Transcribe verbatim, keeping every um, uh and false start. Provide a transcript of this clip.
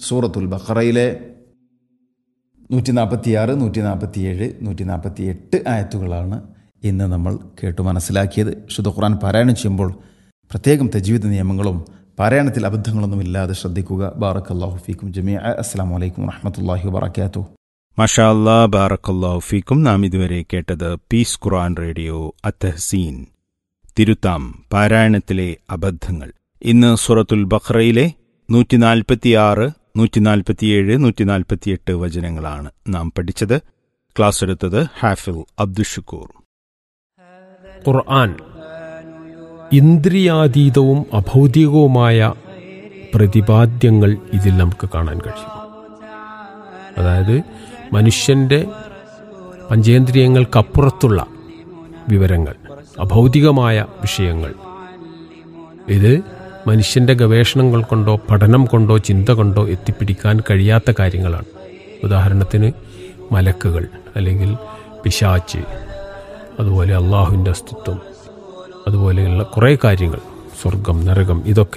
സൂറത്തുൽ ബഖറയിലെ നൂറ്റി നാൽപ്പത്തിയാറ് നൂറ്റി നാൽപ്പത്തിയേഴ് നൂറ്റി നാൽപ്പത്തി എട്ട് ആയത്തുകളാണ് ഇന്ന് നമ്മൾ കേട്ടു മനസ്സിലാക്കിയത്. വിശുദ്ധ ഖുർആൻ പാരായണം ചെയ്യുമ്പോൾ പ്രത്യേകം തജ്വീദ് നിയമങ്ങളും പാരായണത്തിൽ അബദ്ധങ്ങളൊന്നും ഇല്ലാതെ ശ്രദ്ധിക്കുക. ബാറക്കല്ലാഹു ഫീക്കും ജമീഅ. അസ്സലാമു അലൈക്കും വറഹ്മത്തുള്ളാഹി വബറകാതുഹു. മാഷാ അല്ലാ, ബാറക്കല്ലാഹു ഫീക്കും. നാം ഇതുവരെ കേട്ടത് പീസ് ഖുർആൻ റേഡിയോ അത്തഹ്സീൻ, തിരുത്താം പാരായണത്തിലെ അബദ്ധങ്ങൾ. ഇന്ന് സൂറത്തുൽ ബഖറയിലെ നൂറ്റി നാൽപ്പത്തിയാറ് നൂറ്റി നാൽപ്പത്തിയേഴ് നൂറ്റി നാൽപ്പത്തിയെട്ട് വചനങ്ങളാണ് നാം പഠിച്ചത്. ക്ലാസ് എടുത്തത് ഹാഫിൽ അബ്ദുഷുക്കൂർ. ഖുർആൻ ഇന്ദ്രിയാതീതവും അഭൗതികവുമായ പ്രതിപാദ്യങ്ങൾ ഇതിൽ നമുക്ക് കാണാൻ കഴിയും. അതായത് മനുഷ്യൻ്റെ പഞ്ചേന്ദ്രിയങ്ങൾക്കപ്പുറത്തുള്ള വിവരങ്ങൾ, അഭൗതികമായ വിഷയങ്ങൾ, ഇത് മനുഷ്യൻ്റെ ഗവേഷണങ്ങൾ കൊണ്ടോ പഠനം കൊണ്ടോ ചിന്ത കൊണ്ടോ എത്തിപ്പിടിക്കാൻ കഴിയാത്ത കാര്യങ്ങളാണ്. ഉദാഹരണത്തിന് മലക്കുകൾ, അല്ലെങ്കിൽ പിശാച്ച്, അതുപോലെ അള്ളാഹുവിൻ്റെ അസ്തിത്വം, അതുപോലെയുള്ള കുറേ കാര്യങ്ങൾ, സ്വർഗം, നരകം, ഇതൊക്കെ